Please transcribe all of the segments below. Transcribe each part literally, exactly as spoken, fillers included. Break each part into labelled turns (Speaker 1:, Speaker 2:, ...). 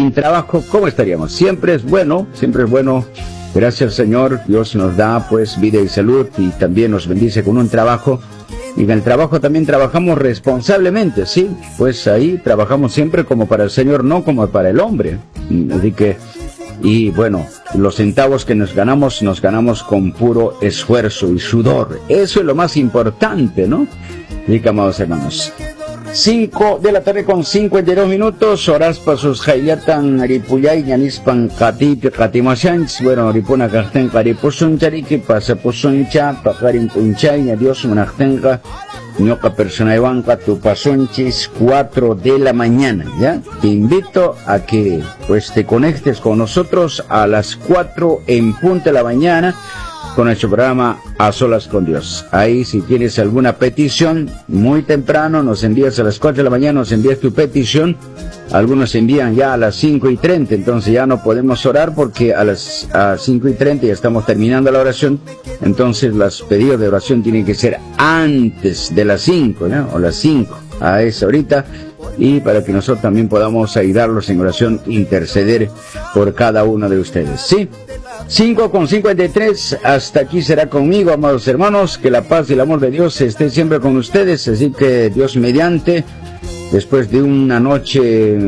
Speaker 1: sin trabajo, ¿cómo estaríamos? Siempre es bueno, siempre es bueno. Gracias, Señor. Dios nos da, pues, vida y salud y también nos bendice con un trabajo. Y en el trabajo también trabajamos responsablemente, ¿sí? Pues ahí trabajamos siempre como para el Señor, no como para el hombre. Así que, y bueno, los centavos que nos ganamos, nos ganamos con puro esfuerzo y sudor. Eso es lo más importante, ¿no? Y amados hermanos. cinco de la tarde con cincuenta y dos minutos, horas pasos Jailatan, Aripuyay, Yanispan, Katip, Katimashans, bueno, Ripuna Karten, Karipusunchari, pasa Pusuncha, Pakarin Punchay, adiós, Munachtenka, Nyoka persona Ivanka, tu pasunchis, cuatro de la mañana, ¿ya? Te invito a que, pues, te conectes con nosotros a las cuatro en punto de la mañana, con nuestro programa A Solas con Dios. Ahí, si tienes alguna petición, muy temprano, nos envías a las cuatro de la mañana, nos envías tu petición. Algunos envían ya a las cinco y treinta, entonces ya no podemos orar porque a las a cinco y treinta ya estamos terminando la oración. Entonces los pedidos de oración tienen que ser antes de las cinco, ¿no? O las cinco, a esa horita. Y para que nosotros también podamos ayudarlos en oración, interceder por cada uno de ustedes, ¿sí? cinco con cincuenta y tres, hasta aquí será conmigo, amados hermanos, que la paz y el amor de Dios esté siempre con ustedes, así que Dios mediante, después de una noche,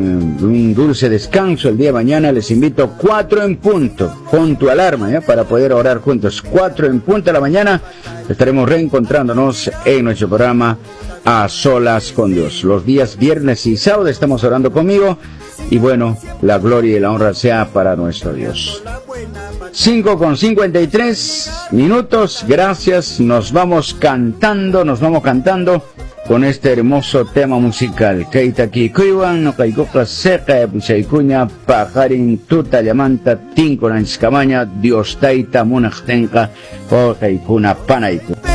Speaker 1: un dulce descanso, el día de mañana les invito cuatro en punto, pon tu alarma, ¿ya? Para poder orar juntos, cuatro en punto de la mañana, estaremos reencontrándonos en nuestro programa A Solas con Dios. Los días viernes y sábado estamos orando conmigo, y bueno, la gloria y la honra sea para nuestro Dios. cinco con cincuenta y tres minutos, gracias, nos vamos cantando, nos vamos cantando con este hermoso tema musical. Keitaki kuiwan no kaikoka seca puchaikuña pajarin tuta llamanta tinko na iskamaña Dios taita munachtenka o kaikuna panaiku.